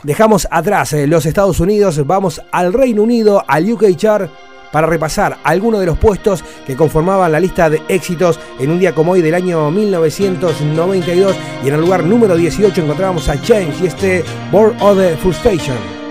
Dejamos atrás los Estados Unidos, vamos al Reino Unido, al UK Chart, para repasar algunos de los puestos que conformaban la lista de éxitos en un día como hoy del año 1992. Y en el lugar número 18 encontrábamos a Change y Board of the Frustration.